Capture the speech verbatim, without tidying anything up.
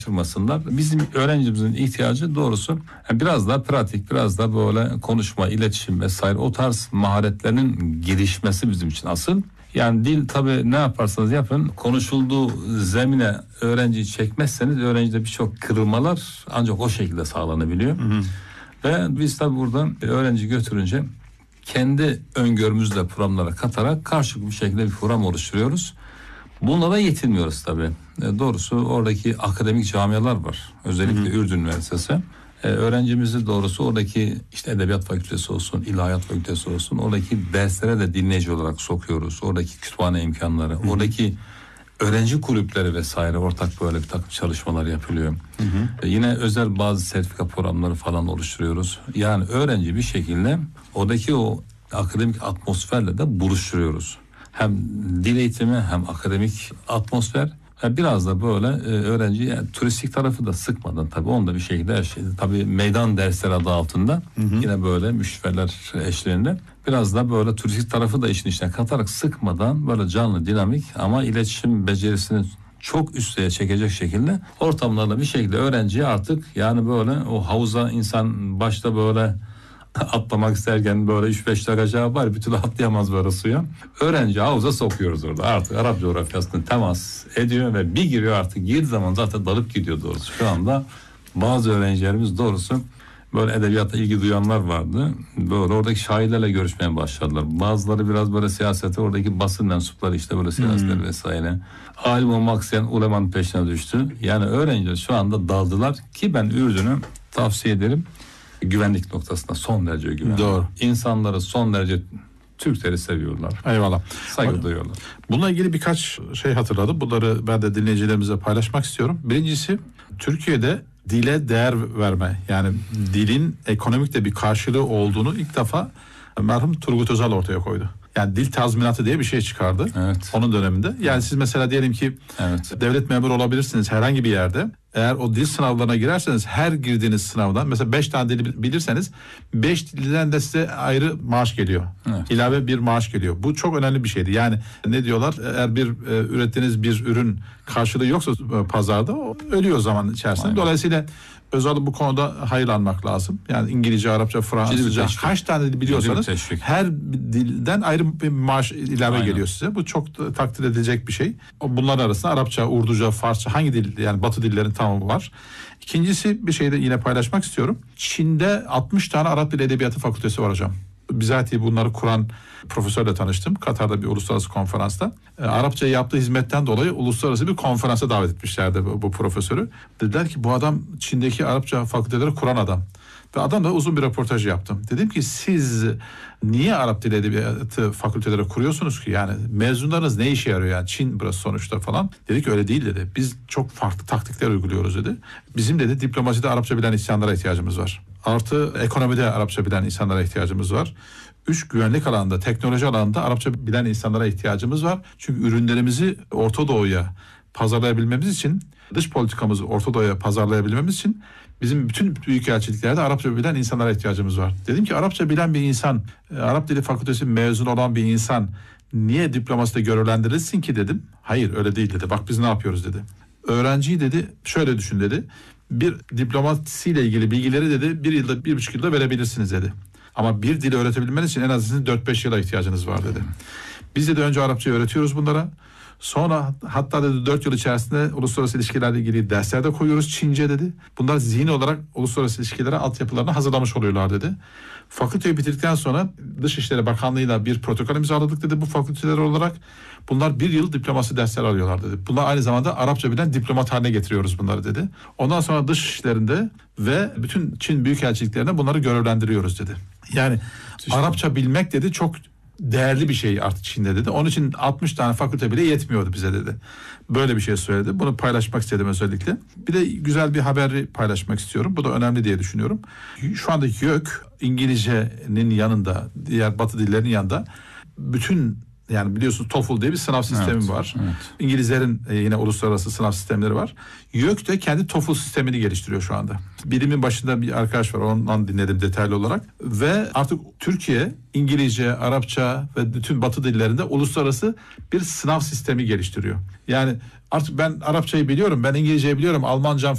Çıkmasınlar. Bizim öğrencimizin ihtiyacı doğrusu biraz daha pratik, biraz da böyle konuşma, iletişim vesaire o tarz maharetlerin gelişmesi bizim için asıl. Yani dil tabii ne yaparsanız yapın konuşulduğu zemine öğrenciyi çekmezseniz öğrencide birçok kırılmalar ancak o şekilde sağlanabiliyor. Hı hı. Ve biz tabii buradan öğrenci götürünce kendi öngörümüzle programlara katarak karşılıklı bir şekilde bir program oluşturuyoruz. Bununla da yetinmiyoruz tabii. E, doğrusu oradaki akademik camialar var. Özellikle hı hı. Ürdün Üniversitesi. E, öğrencimizi doğrusu oradaki işte Edebiyat Fakültesi olsun, İlahiyat Fakültesi olsun. Oradaki derslere de dinleyici olarak sokuyoruz. Oradaki kütüphane imkanları, hı hı. oradaki öğrenci kulüpleri vesaire ortak böyle bir takım çalışmalar yapılıyor. Hı hı. E, yine özel bazı sertifika programları falan oluşturuyoruz. Yani öğrenci bir şekilde oradaki o akademik atmosferle de buluşturuyoruz. Hem dil eğitimi hem akademik atmosfer biraz da böyle e, öğrenci yani turistik tarafı da sıkmadan tabii onu da bir şekilde her şey, tabii meydan dersleri adı altında hı hı. yine böyle müşteriler eşliğinde biraz da böyle turistik tarafı da işin içine katarak sıkmadan böyle canlı dinamik ama iletişim becerisini çok üsteye çekecek şekilde ortamlarla bir şekilde öğrenciye artık yani böyle o havuza insan başta böyle atlamak isterken böyle üç beş dakika var bir türlü atlayamaz böyle suya. Öğrenci havuza sokuyoruz orada artık Arap coğrafyasına temas ediyor ve bir giriyor artık girdiği zaman zaten dalıp gidiyor doğrusu. Şu anda bazı öğrencilerimiz doğrusu böyle edebiyata ilgi duyanlar vardı. Böyle oradaki şairlerle görüşmeye başladılar. Bazıları biraz böyle siyasete oradaki basın mensupları işte böyle siyasetler hmm. vesaire. Alim olmak isteyen ulemanın peşine düştü. Yani öğrenciler şu anda daldılar ki ben Ürdün'ü tavsiye ederim. Güvenlik noktasında son derece güvenli. Doğru. İnsanları son derece Türkleri seviyorlar. Eyvallah. Saygı Ama, duyuyorlar. Bununla ilgili birkaç şey hatırladım. Bunları ben de dinleyicilerimize paylaşmak istiyorum. Birincisi Türkiye'de dile değer verme. Yani dilin ekonomik de bir karşılığı olduğunu ilk defa merhum Turgut Özal ortaya koydu. Yani dil tazminatı diye bir şey çıkardı. Evet. Onun döneminde. Yani siz mesela diyelim ki evet. devlet memuru olabilirsiniz herhangi bir yerde. Eğer o dil sınavlarına girerseniz her girdiğiniz sınavdan mesela beş tane dili bilirseniz beş dilden de size ayrı maaş geliyor. Evet. İlave bir maaş geliyor. Bu çok önemli bir şeydi. Yani ne diyorlar? Eğer bir e, ürettiğiniz bir ürün karşılığı yoksa e, pazarda o ölüyor zaman içerisinde. Aynen. Dolayısıyla Özal'ı bu konuda hayır almak lazım. Yani İngilizce, Arapça, Fransızca kaç tane dil biliyorsanız her dilden ayrı bir maaş ilave Aynen. geliyor size. Bu çok da, takdir edilecek bir şey. Bunların arasında Arapça, Urduca, Farsça hangi dil yani Batı dillerin tamamı var. İkincisi bir şey de yine paylaşmak istiyorum. Çin'de altmış tane Arap Dili Edebiyatı Fakültesi var hocam. Bizatihi bunları kuran profesörle tanıştım. Katar'da bir uluslararası konferansta. E, Arapça yaptığı hizmetten dolayı uluslararası bir konferansa davet etmişlerdi bu, bu profesörü. Dediler ki bu adam Çin'deki Arapça fakülteleri kuran adam. Ve adamla uzun bir röportaj yaptım. Dedim ki siz niye Arap Dili Edebiyatı fakülteleri kuruyorsunuz ki? Yani mezunlarınız ne işe yarıyor yani Çin burası sonuçta falan. Dedi ki öyle değil dedi. Biz çok farklı taktikler uyguluyoruz dedi. Bizim dedi diplomaside Arapça bilen insanlara ihtiyacımız var. Artı ekonomide Arapça bilen insanlara ihtiyacımız var. Üç güvenlik alanında, teknoloji alanında Arapça bilen insanlara ihtiyacımız var. Çünkü ürünlerimizi Orta Doğu'ya pazarlayabilmemiz için, dış politikamızı Orta Doğu'ya pazarlayabilmemiz için bizim bütün büyükelçiliklerde Arapça bilen insanlara ihtiyacımız var. Dedim ki Arapça bilen bir insan, Arap Dili Fakültesi mezun olan bir insan niye diplomasında görevlendirilsin ki dedim. Hayır öyle değil dedi. Bak biz ne yapıyoruz dedi. Öğrenciyi dedi şöyle düşün dedi. Bir diplomasiyle ilgili bilgileri dedi bir yılda bir buçuk yılda verebilirsiniz dedi. Ama bir dili öğretebilmeniz için en azından dört beş yıla ihtiyacınız var dedi. Biz de önce Arapçayı öğretiyoruz bunlara. Sonra hatta dedi dört yıl içerisinde uluslararası ilişkilerle ilgili dersler de koyuyoruz Çince dedi. Bunlar zihni olarak uluslararası ilişkilere altyapılarını hazırlamış oluyorlar dedi. Fakülteyi bitirdikten sonra Dışişleri Bakanlığı'yla bir protokol imzaladık dedi bu fakülteler olarak. Bunlar bir yıl diplomasi dersleri alıyorlar dedi. Bunlar aynı zamanda Arapça bilen diplomat haline getiriyoruz bunları dedi. Ondan sonra dışişlerinde ve bütün Çin büyükelçiliklerine bunları görevlendiriyoruz dedi. Yani işte. Arapça bilmek dedi çok değerli bir şey artık Çin'de dedi. Onun için altmış tane fakülte bile yetmiyordu bize dedi. Böyle bir şey söyledi. Bunu paylaşmak istedim özellikle. Bir de güzel bir haberi paylaşmak istiyorum. Bu da önemli diye düşünüyorum. Şu anda YÖK İngilizcenin yanında, diğer Batı dillerinin yanında bütün yani biliyorsunuz TOEFL diye bir sınav sistemi evet, var. Evet. İngilizlerin yine uluslararası sınav sistemleri var. YÖK de kendi TOEFL sistemini geliştiriyor şu anda. Bilimin başında bir arkadaş var. Ondan dinledim detaylı olarak. Ve artık Türkiye İngilizce, Arapça ve bütün Batı dillerinde uluslararası bir sınav sistemi geliştiriyor. Yani artık ben Arapçayı biliyorum, ben İngilizceyi biliyorum, Almancam